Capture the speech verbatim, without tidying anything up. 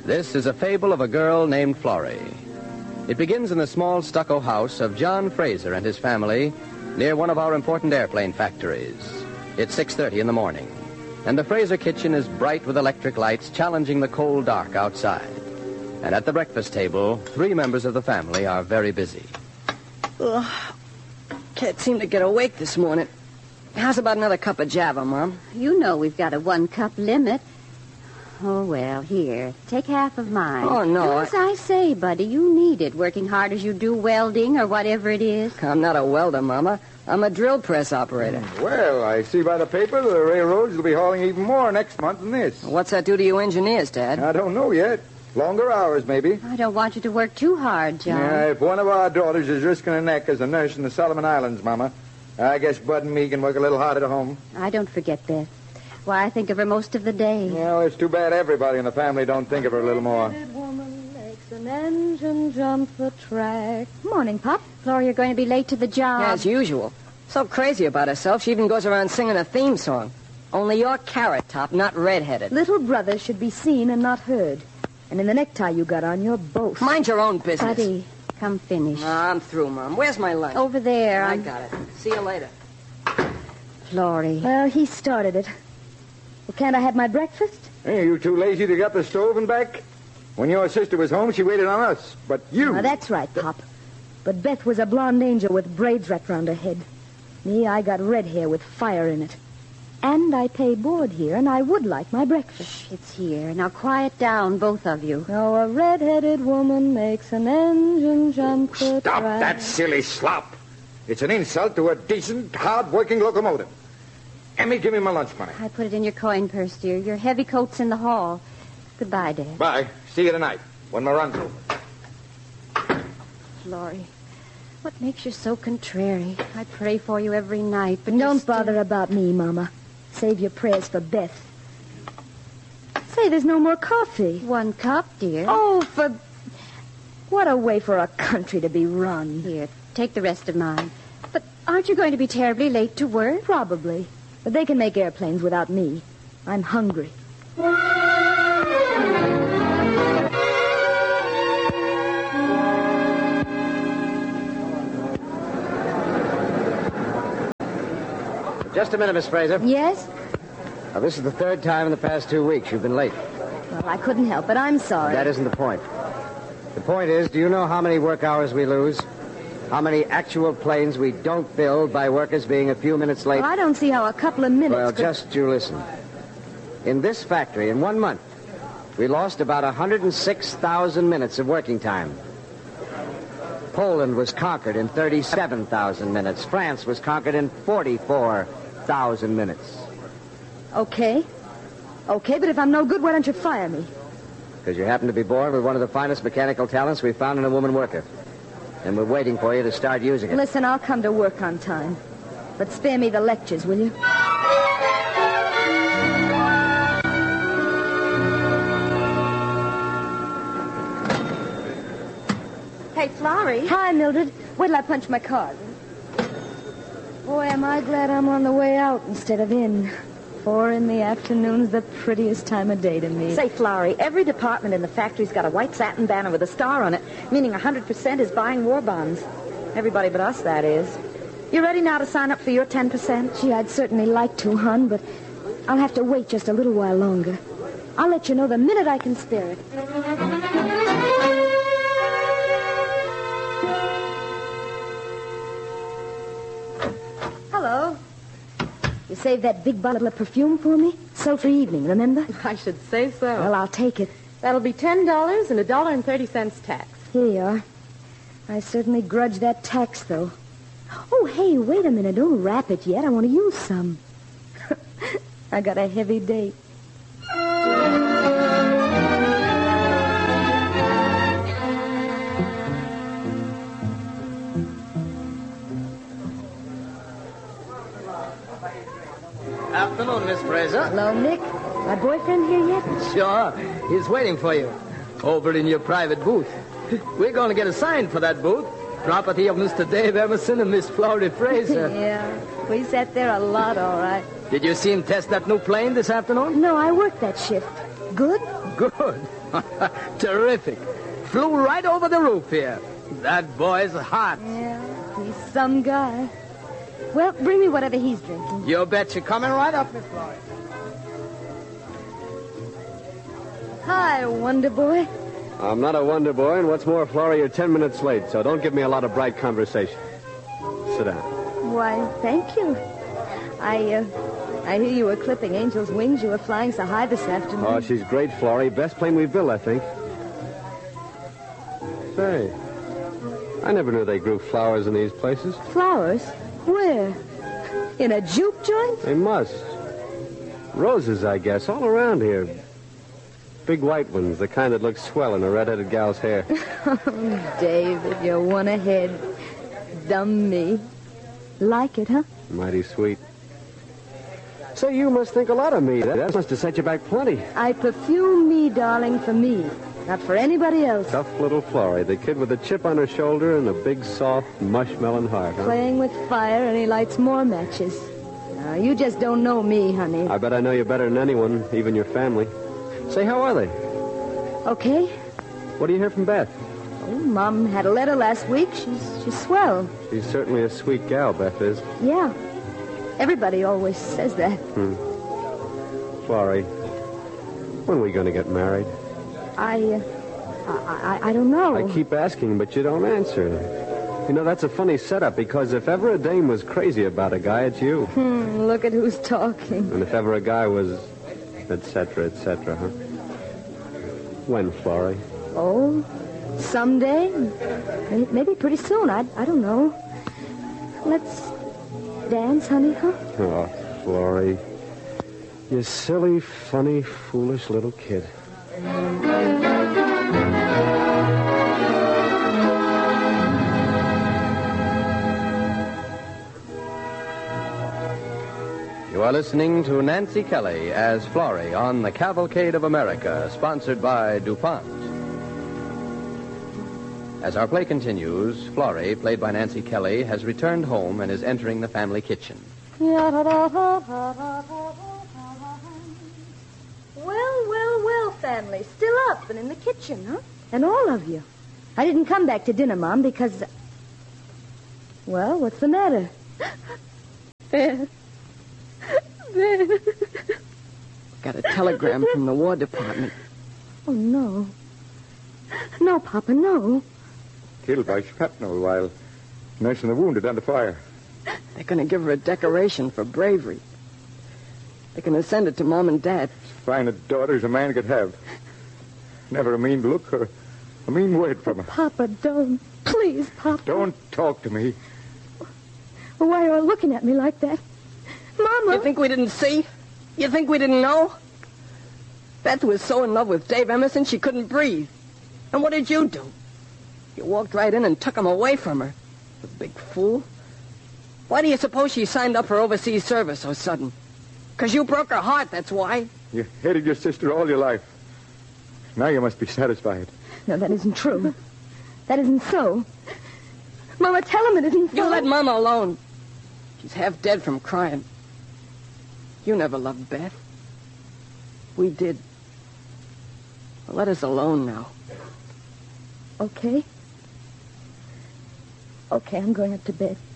This is a fable of a girl named Florrie. It begins in the small stucco house of John Fraser and his family near one of our important airplane factories. It's six thirty in the morning, and the Fraser kitchen is bright with electric lights challenging the cold dark outside. And at the breakfast table, three members of the family are very busy. Ugh. Can't seem to get awake this morning. How's about another cup of Java, Mom? You know we've got a one-cup limit. Oh, well, here, take half of mine. Oh, no, Do I- as I say, buddy. You need it, working hard as you do welding or whatever it is. I'm not a welder, Mama. I'm a drill press operator. Well, I see by the paper the railroads will be hauling even more next month than this. What's that do to you engineers, Dad? I don't know yet. Longer hours, maybe. I don't want you to work too hard, John. Yeah, if one of our daughters is risking her neck as a nurse in the Solomon Islands, Mama, I guess Bud and me can work a little harder at home. I don't forget Beth. Why, I think of her most of the day. Well, it's too bad everybody in the family don't think of her a little more. Woman makes an engine jump the track. Morning, Pop. Flora, you're going to be late to the job. Yeah, as usual. So crazy about herself, she even goes around singing a theme song. Only you're Carrot Top, not redheaded. Little brothers should be seen and not heard. And in the necktie you got on, you're both. Mind your own business. Buddy, come finish. No, I'm through, Mom. Where's my lunch? Over there. I I'm... got it. See you later. Florrie. Well, he started it. Well, can't I have my breakfast? Hey, are you too lazy to get up the stove and back? When your sister was home, she waited on us. But you... Now, that's right, Pop. But Beth was a blonde angel with braids wrapped around her head. Me, I got red hair with fire in it. And I pay board here, and I would like my breakfast. It's here. Now quiet down, both of you. Now, a red-headed woman makes an engine jump the Stop track. that silly slop. It's an insult to a decent, hard-working locomotive. Emmy, give me my lunch money. I put it in your coin purse, dear. Your heavy coat's in the hall. Goodbye, Dad. Bye. See you tonight, when my run's over. Florrie, what makes you so contrary? I pray for you every night, but Don't you still... bother about me, Mama. Save your prayers for Beth. Say, there's no more coffee. One cup, dear. Oh, for... What a way for a country to be run. Here, take the rest of mine. But aren't you going to be terribly late to work? Probably. But they can make airplanes without me. I'm hungry. Just a minute, Miss Fraser. Yes? Now, this is the third time in the past two weeks you've been late. Well, I couldn't help it. I'm sorry. That isn't the point. The point is, do you know how many work hours we lose? How many actual planes we don't build by workers being a few minutes late? Well, I don't see how a couple of minutes Well, could... just you listen. In this factory, in one month, we lost about one hundred six thousand minutes of working time. Poland was conquered in thirty-seven thousand minutes. France was conquered in forty-four thousand minutes. Okay. Okay, but if I'm no good, why don't you fire me? Because you happen to be born with one of the finest mechanical talents we've found in a woman worker. And we're waiting for you to start using it. Listen, I'll come to work on time. But spare me the lectures, will you? Hey, Florrie. Hi, Mildred. Wait till I punch my card. Boy, am I glad I'm on the way out instead of in. Four in the afternoon's the prettiest time of day to me. Say, Florrie, every department in the factory's got a white satin banner with a star on it, meaning one hundred percent is buying war bonds. Everybody but us, that is. You ready now to sign up for your ten percent? Gee, I'd certainly like to, hon, but I'll have to wait just a little while longer. I'll let you know the minute I can spare it. Hello. You saved that big bottle of perfume for me? Sultry evening, remember? I should say so. Well, I'll take it. That'll be ten dollars and a dollar and thirty cents tax. Here you are. I certainly grudge that tax, though. Oh, hey, wait a minute. Don't wrap it yet. I want to use some. I got a heavy date. Afternoon, Miss Fraser. Hello, Nick. My boyfriend here yet? Sure. He's waiting for you. Over in your private booth. We're going to get a sign for that booth. Property of Mister Dave Emerson and Miss Florrie Fraser. Yeah. We sat there a lot, all right. Did you see him test that new plane this afternoon? No, I worked that shift. Good? Good. Terrific. Flew right over the roof here. That boy's hot. Yeah, he's some guy. Well, bring me whatever he's drinking. You betcha. Coming right up, Miss Florrie. Hi, Wonder Boy. I'm not a wonder boy, and what's more, Florrie, you're ten minutes late, so don't give me a lot of bright conversation. Sit down. Why, thank you. I, uh, I hear you were clipping Angel's wings. You were flying so high this afternoon. Oh, she's great, Florrie. Best plane we've built, I think. Say, I never knew they grew flowers in these places. Flowers? Where? In a juke joint? They must. Roses, I guess, all around here. Big white ones, the kind that look swell in a red-headed gal's hair. Oh, David, you're one ahead. Dumb me. Like it, huh? Mighty sweet. Say, you must think a lot of me. That must have set you back plenty. I perfume me, darling, for me. Not for anybody else. Tough little Florrie, the kid with a chip on her shoulder and a big, soft, mushmelon heart, huh? Playing with fire, and he lights more matches. Now, you just don't know me, honey. I bet I know you better than anyone, even your family. Say, how are they? Okay. What do you hear from Beth? Oh, Mom had a letter last week. She's she's swell. She's certainly a sweet gal, Beth is. Yeah. Everybody always says that. Hmm. Florrie, when are we going to get married? I, uh, I, I, I don't know. I keep asking, but you don't answer. You know, that's a funny setup, because if ever a dame was crazy about a guy, it's you. Hmm, look at who's talking. And if ever a guy was, et cetera, et cetera, huh? When, Florrie? Oh, someday. May- Maybe pretty soon. I, I don't know. Let's dance, honey, huh? Oh, Florrie. You silly, funny, foolish little kid. You are listening to Nancy Kelly as Florrie on The Cavalcade of America, sponsored by DuPont. As our play continues, Florrie, played by Nancy Kelly, has returned home and is entering the family kitchen. Well, well, well, family. Still up and in the kitchen, huh? And all of you. I didn't come back to dinner, Mom, because... Well, what's the matter? Beth. Beth. Got a telegram from the War Department. Oh, no. No, Papa, no. Killed by shrapnel while nursing the wounded under fire. They're going to give her a decoration for bravery. They're going to send it to Mom and Dad. As fine a daughter as a man could have. Never a mean look or a mean word from her. Papa, don't. Please, Papa. Don't talk to me. Why are you looking at me like that? Mama. You think we didn't see? You think we didn't know? Beth was so in love with Dave Emerson she couldn't breathe. And what did you do? You walked right in and took him away from her. The big fool. Why do you suppose she signed up for overseas service so sudden? Because you broke her heart, that's why. You hated your sister all your life. Now you must be satisfied. No, that isn't true. That isn't so. Mama, tell him it isn't so. You let Mama alone. She's half dead from crying. You never loved Beth. We did. Well, let us alone now. Okay. Okay, I'm going up to bed.